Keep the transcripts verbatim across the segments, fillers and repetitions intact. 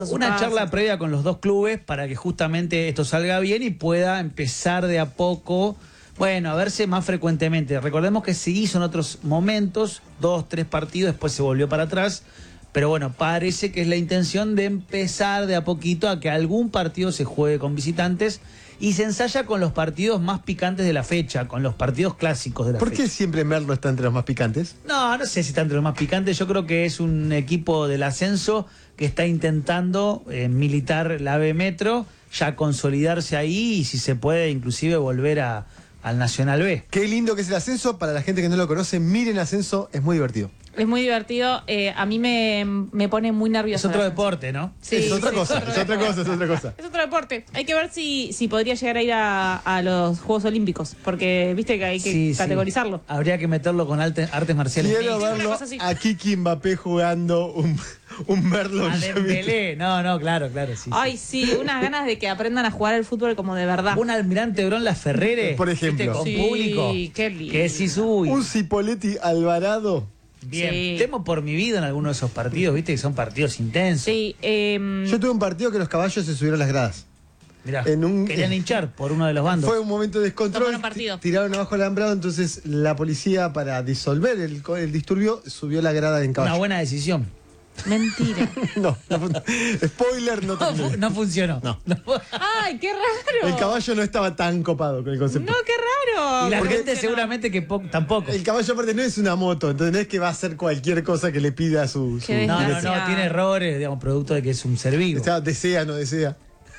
Una charla previa con los dos clubes para que justamente esto salga bien y pueda empezar de a poco, bueno, a verse más frecuentemente. Recordemos que se hizo en otros momentos, dos, tres partidos, después se volvió para atrás. Pero bueno, parece que es la intención de empezar de a poquito a que algún partido se juegue con visitantes y se ensaya con los partidos más picantes de la fecha, con los partidos clásicos de la ¿Por fecha. qué siempre Merlo está entre los más picantes? No, no sé si está entre los más picantes. Yo creo que es un equipo del ascenso que está intentando eh, militar la B Metro, ya consolidarse ahí y si se puede inclusive volver a, al Nacional B. Qué lindo que es el ascenso. Para la gente que no lo conoce, miren ascenso, es muy divertido. Es muy divertido. Eh, a mí me, me pone muy nervioso. Es otro deporte, ¿no? Sí, es otra sí, cosa, es otro es otra deporte. cosa, es otra cosa. Es otro deporte. Hay que ver si, si podría llegar a ir a, a los Juegos Olímpicos, porque viste que hay que Sí, categorizarlo. sí. Habría que meterlo con arte- artes marciales. Quiero Sí, verlo una cosa así. a Kiki Mbappé jugando un, un Merlo. A Dembélé. No, no, claro, claro, sí. Ay, sí, unas ganas de que aprendan a jugar al fútbol como de verdad. Un Almirante Bron La Ferrere, Por ejemplo. ¿viste? Con Sí, público. qué lindo. Que decís, uy, Un Cipoletti Alvarado. bien, Sí. temo por mi vida en alguno de esos partidos, viste, que son partidos intensos. Sí, eh, Yo tuve un partido que los caballos se subieron a las gradas. Mirá, En un- querían hinchar por uno de los bandos. Fue un momento de descontrol. Tomaron partido. ti- Tiraron abajo el alambrado, entonces la policía, para disolver el, co- el disturbio, subió la grada en caballo. Una buena decisión. mentira. No, no fun- spoiler, no No, terminó. fu- no funcionó. No. Ay, qué raro. El caballo no estaba tan copado con el concepto. No, qué raro. Y la ¿Por qué gente no? seguramente que po- tampoco. El caballo aparte no es una moto, entonces no es que va a hacer cualquier cosa que le pida a su... su Qué No, no, desgracia. no, tiene errores, digamos, producto de que es un ser vivo. O sea, desea, no desea.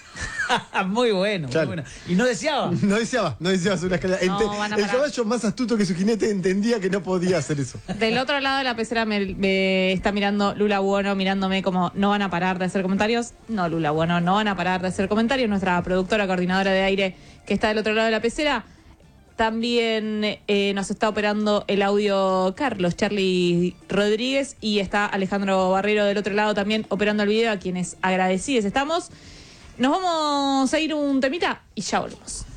Muy bueno, Claro. muy bueno. Y no deseaba. No deseaba, no deseaba hacer una escalera. No, Ente- van a el parar. caballo más astuto que su jinete entendía que no podía hacer eso. Del otro lado de la pecera me, me está mirando Lula Buono, mirándome como no van a parar de hacer comentarios. No, Lula Buono, no van a parar de hacer comentarios. Nuestra productora, coordinadora de aire, que está del otro lado de la pecera. También eh, nos está operando el audio Carlos, Charlie Rodríguez, y está Alejandro Barrero del otro lado también operando el video, a quienes agradecidos estamos. Nos vamos a ir un temita y ya volvemos.